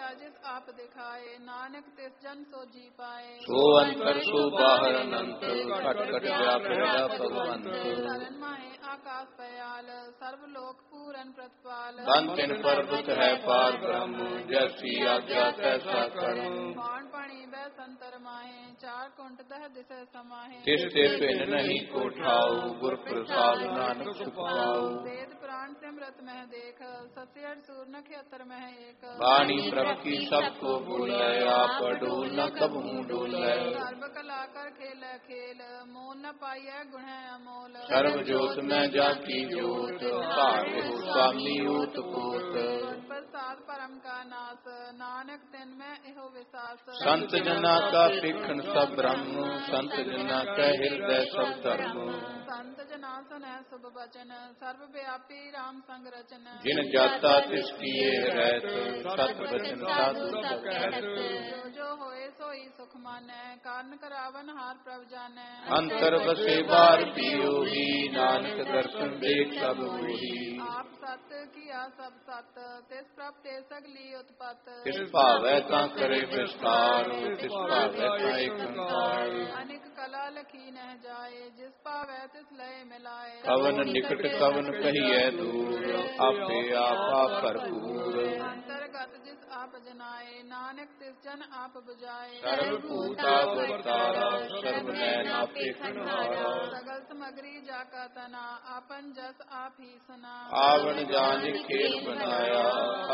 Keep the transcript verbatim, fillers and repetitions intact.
जिस आप दिखाए, नानक तिस जन सो जी पाए। सो अंतर सो बाहर अनंत, घट घट व्यापक भगवंत। शरण माहे आकाश पयाल, सर्व लोक पूरन प्रतिपाल। तन तिन पर्वत है पार ब्रह्म, जैसी आज्ञा तैसा कर्म। बाण पाणी बै संतर माहे, चार कुंट दह दिशा समाहे। तिस ते भिन्न नहीं को ठाऊ, गुर प्रसाद नानक सुख पाऊ। वेद पुराण सिमरत मह देख, सस्य सूर नक्षत्र मह एक। वाणी प्रभु की सबको बोले, आप डोल न कबहू डोले। सर्व कला कर खेल खेल, मोल न पाइय गुण अमोल। सर्व जोत में जाकी जोत, भाग्य हो स्वामी ओत पोत। प्रसाद परम का नाश, नानक तिन में एहो विश्वास। संत जना का पेखन सब ब्रह्म, संत जना का हृदय सब धर्म। संत जना सुनह शुभ वचन, सर्व व्यापी राम संग रचन। जिन जाता तिस किए रहत, सत वचन साधु सब कहत। जो जो होए सोई सुख मानै, कारण करावन हार प्रभ जानै। अंतर बसे बार पियोही, नानक दर्शन देख सब होही। आप सत किया सब सत, तिस प्रभ ते सगली उत्पत। तिस भावै ता करे विस्तार, तिस भावै ता एक ओंकार। अनेक कला लखी नह जाए, जिस पावै तिस लय मिलाए। कवन निकट कवन कहिए दूर, आपे आपा भरपूर। अंतर्गत जिस आप जनाए, नानक तिस जन आप बुझाए। सर्वभूता गुरतारा, सर्व नैन आपे खंडारा। सगल समग्री जाका तना, आपन जस आप ही सुना। आवन जान खेल बनाया,